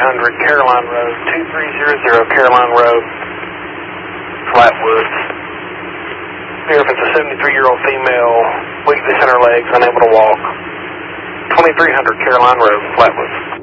Caroline Road, 2300 Caroline Road, Flatwoods. Here, if it's a 73-year-old female, weakness in her legs, unable to walk. 2300 Caroline Road, Flatwoods.